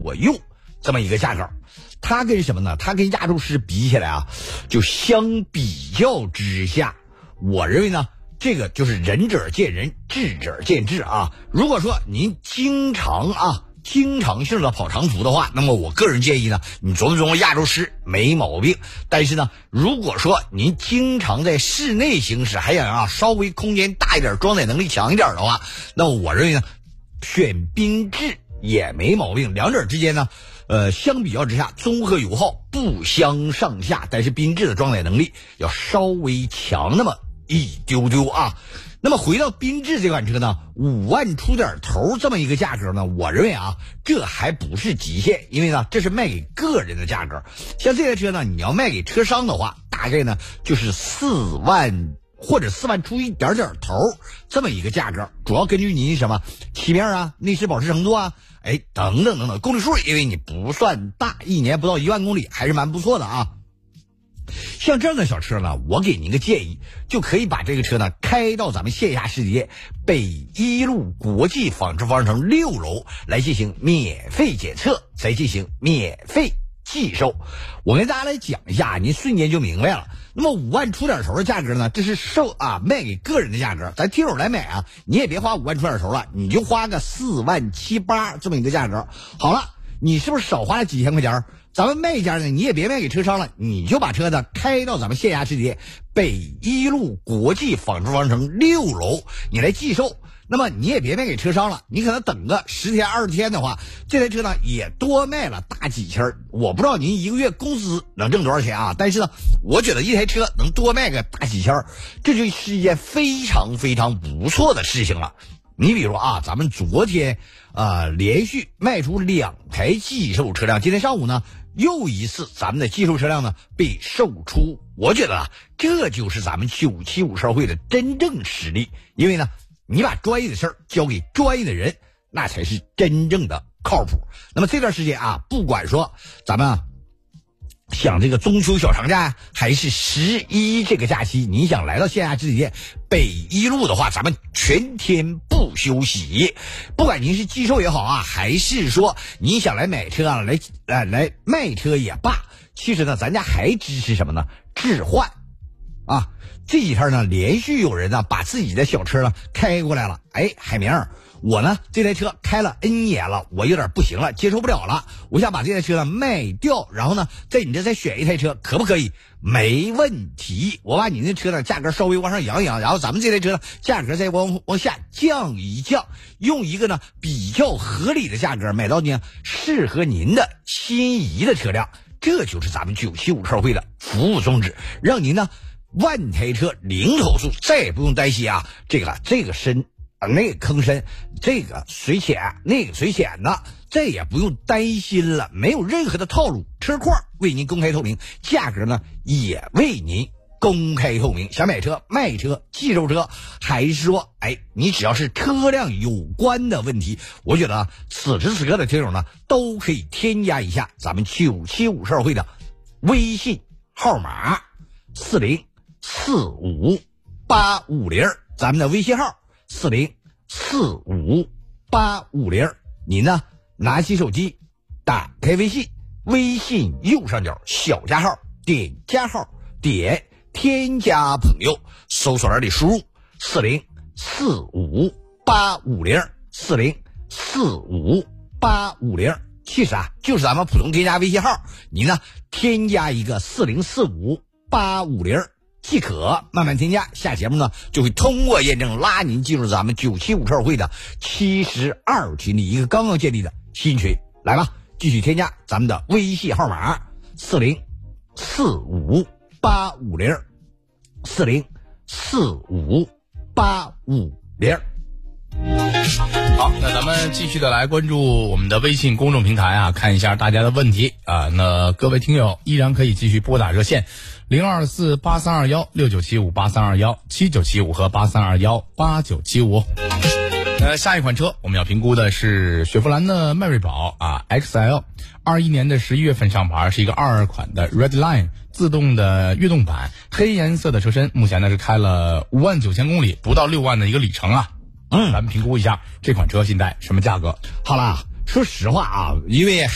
左右这么一个价格。它跟什么呢？它跟亚洲狮比起来啊，就相比较之下，我认为呢，这个就是仁者见仁，智者见智啊。如果说您经常性的跑长途的话，那么我个人建议呢，你琢磨亚洲狮没毛病。但是呢，如果说您经常在室内行驶，还想稍微空间大一点，装载能力强一点的话，那么我认为呢，选缤智也没毛病。两者之间呢，相比较之下，综合油耗不相上下，但是缤智的装载能力要稍微强那么一丢丢啊。那么回到缤智这款车呢，5万出点头这么一个价格呢，我认为啊，这还不是极限，因为呢，这是卖给个人的价格。像这台车呢，你要卖给车商的话，大概呢就是4万或者4万出一点头这么一个价格，主要根据您什么漆面啊、内饰保持程度啊，等等等等，公里数因为你不算大，一年不到1万公里，还是蛮不错的啊。像这样的小车呢，我给您个建议，就可以把这个车呢开到咱们线下世界北一路国际纺织方程6楼来进行免费检测，再进行免费寄售。我跟大家来讲一下，您瞬间就明白了。那么5万出点头的价格呢，这是卖给个人的价格，咱听友来买啊，你也别花5万出点头了，你就花个4万7、8这么一个价格。好了，你是不是少花了几千块钱？咱们卖家呢，你也别卖给车商了，你就把车呢开到咱们线下世界北一路国际纺织方程6楼，你来寄售。那么你也别卖给车商了，你可能等个10天20天的话，这台车呢也多卖了大几千。我不知道您一个月工资能挣多少钱啊，但是呢，我觉得一台车能多卖个大几千，这就是一件非常非常不错的事情了。你比如说咱们昨天连续卖出2台寄售车辆，今天上午呢又一次咱们的寄售车辆呢被售出。我觉得这就是咱们975社会的真正实力，因为呢，你把专业的事儿交给专业的人，那才是真正的靠谱。那么这段时间不管说咱们想这个中秋小长假呀，还是11这个假期，你想来到线下世界北一路的话，咱们全天不休息。不管您是寄售也好还是说你想来买车来卖车也罢，其实呢，咱家还支持什么呢？置换这几天呢，连续有人呢把自己的小车呢开过来了。海明，我呢这台车开了 N 年了，我有点不行了，接受不了了，我想把这台车呢卖掉，然后呢在你这再选一台车，可不可以？没问题，我把你那车呢价格稍微往上扬一扬，然后咱们这台车呢价格再往下降一降，用一个呢比较合理的价格买到呢适合您的心仪的车辆。这就是咱们975车会的服务宗旨，让您呢万台车零投诉，再也不用担心这个深那个坑深，这个水浅那个水浅的，再也不用担心了，没有任何的套路，车况为您公开透明，价格呢也为您公开透明。想买车、卖车、寄售车，还是说你只要是车辆有关的问题，我觉得此时此刻的听友呢都可以添加一下咱们975社会的微信号码4045850，咱们的微信号4045850。您呢拿起手机，打开微信，微信右上角小加号，点加号，点添加朋友，搜索栏里输入4045850，4045850。其实就是咱们普通添加微信号，您呢添加一个4045850即可，慢慢添加。下节目呢就会通过验证拉您进入咱们975车会的72群里一个刚刚建立的新群。来吧，继续添加咱们的微信号码4045850，4045850。 好，那咱们继续的来关注我们的微信公众平台看一下大家的问题那各位听友依然可以继续拨打热线024831697583217975和83218975。下一款车我们要评估的是雪佛兰的迈锐宝XL，21年的11月份上牌，是一个22款的 Redline 自动的悦动版，黑颜色的车身，目前呢是开了59000公里，不到6万的一个里程咱们评估一下这款车现在什么价格。 好啦，说实话因为